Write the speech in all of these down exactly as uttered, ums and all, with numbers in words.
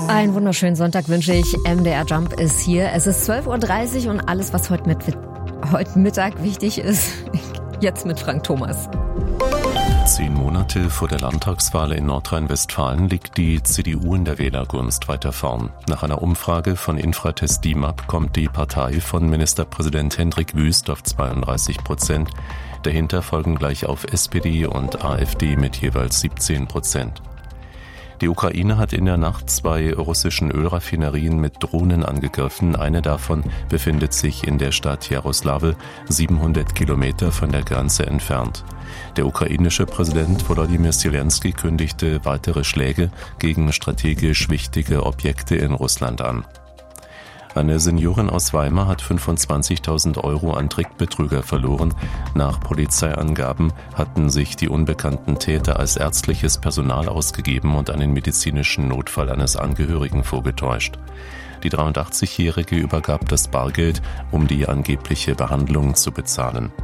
Einen wunderschönen Sonntag wünsche ich. M D R Jump ist hier. Es ist zwölf Uhr dreißig und alles, was heute, mit, heute Mittag wichtig ist, jetzt mit Frank Thomas. Zehn Monate vor der Landtagswahl in Nordrhein-Westfalen liegt die C D U in der Wählergunst weiter vorn. Nach einer Umfrage von Infratest D I M A P kommt die Partei von Ministerpräsident Hendrik Wüst auf zweiunddreißig Prozent. Dahinter folgen gleich auf S P D und A f D mit jeweils siebzehn Prozent. Die Ukraine hat in der Nacht zwei russischen Ölraffinerien mit Drohnen angegriffen. Eine davon befindet sich in der Stadt Jaroslawl, siebenhundert Kilometer von der Grenze entfernt. Der ukrainische Präsident Volodymyr Zelensky kündigte weitere Schläge gegen strategisch wichtige Objekte in Russland an. Eine Seniorin aus Weimar hat fünfundzwanzigtausend Euro an Trickbetrüger verloren. Nach Polizeiangaben hatten sich die unbekannten Täter als ärztliches Personal ausgegeben und einen medizinischen Notfall eines Angehörigen vorgetäuscht. Die dreiundachtzigjährige übergab das Bargeld, um die angebliche Behandlung zu bezahlen.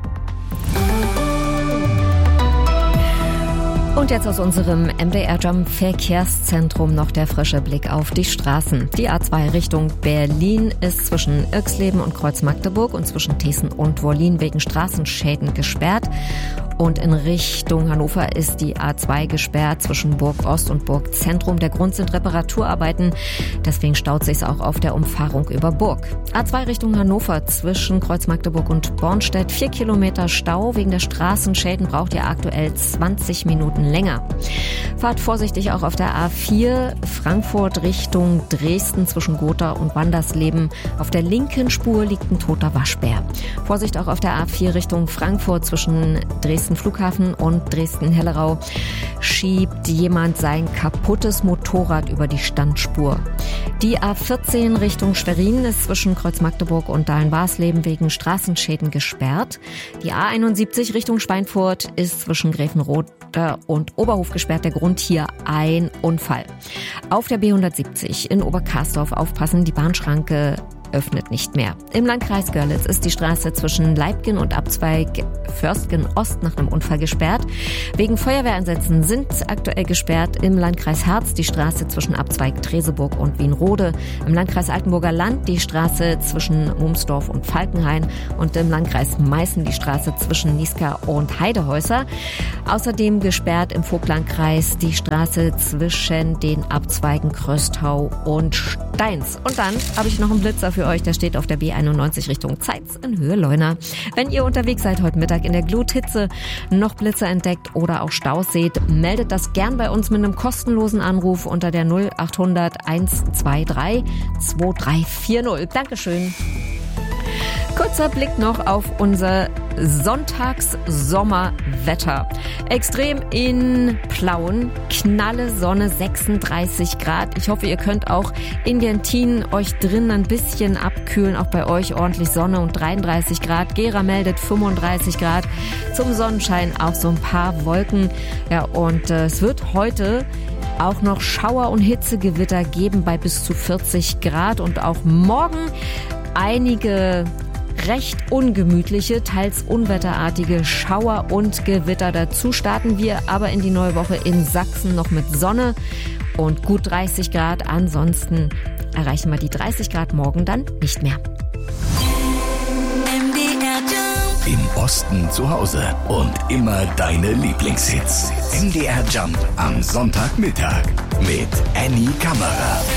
Und jetzt aus unserem M D R Jump Verkehrszentrum noch der frische Blick auf die Straßen. Die A zwei Richtung Berlin ist zwischen Irxleben und Kreuz-Magdeburg und zwischen Thesen und Wollin wegen Straßenschäden gesperrt. Und in Richtung Hannover ist die A zwei gesperrt zwischen Burg Ost und Burg Zentrum. Der Grund sind Reparaturarbeiten. Deswegen staut sich auch auf der Umfahrung über Burg. A zwei Richtung Hannover zwischen Kreuz-Magdeburg und Bornstedt. Vier Kilometer Stau. Wegen der Straßenschäden braucht ihr aktuell zwanzig Minuten länger. Fahrt vorsichtig auch auf der A vier Frankfurt Richtung Dresden zwischen Gotha und Wandersleben. Auf der linken Spur liegt ein toter Waschbär. Vorsicht auch auf der A vier Richtung Frankfurt zwischen Dresden Flughafen und Dresden-Hellerau schiebt jemand sein kaputtes Motorrad über die Standspur. Die A vierzehn Richtung Schwerin ist zwischen Kreuz-Magdeburg und Dahlen-Barsleben wegen Straßenschäden gesperrt. Die A einundsiebzig Richtung Schweinfurt ist zwischen Gräfenrode und Oberhof gesperrt. Der Grund hier ein Unfall. Auf der B hundertsiebzig in Oberkarsdorf aufpassen, die Bahnschranke öffnet nicht mehr. Im Landkreis Görlitz ist die Straße zwischen Leibgen und Abzweig Förstgen Ost nach einem Unfall gesperrt. Wegen Feuerwehreinsätzen sind aktuell gesperrt im Landkreis Harz die Straße zwischen Abzweig Treseburg und Wienrode, im Landkreis Altenburger Land die Straße zwischen Mumsdorf und Falkenhain und im Landkreis Meißen die Straße zwischen Niska und Heidehäuser. Außerdem gesperrt im Vogtlandkreis die Straße zwischen den Abzweigen Kröstau und Steins. Und dann habe ich noch einen Blitzer für euch, der steht auf der B einundneunzig Richtung Zeitz in Höhe Leuna. Wenn ihr unterwegs seid heute Mittag in der Gluthitze, noch Blitzer entdeckt oder auch Staus seht, meldet das gern bei uns mit einem kostenlosen Anruf unter der null achthundert hundertzweiundzwanzig zweiundzwanzig vierzig. Dankeschön. Kurzer Blick noch auf unser Sonntags-Sommerwetter. Extrem in Plauen, knalle Sonne, sechsunddreißig Grad. Ich hoffe, ihr könnt auch in den Tien euch drinnen ein bisschen abkühlen. Auch bei euch ordentlich Sonne und dreiunddreißig Grad. Gera meldet fünfunddreißig Grad. Zum Sonnenschein auch so ein paar Wolken. Ja, und äh, es wird heute auch noch Schauer- und Hitzegewitter geben bei bis zu vierzig Grad. Und auch morgen einige recht ungemütliche, teils unwetterartige Schauer und Gewitter. Dazu starten wir aber in die neue Woche in Sachsen noch mit Sonne und gut dreißig Grad. Ansonsten erreichen wir die dreißig Grad morgen dann nicht mehr. Im Osten zu Hause und immer deine Lieblingshits. M D R Jump am Sonntagmittag mit Annie Kammerer.